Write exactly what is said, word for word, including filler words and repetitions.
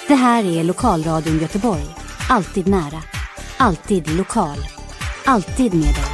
Det här är Lokalradion Göteborg. Alltid nära. Alltid lokal. Alltid med dig.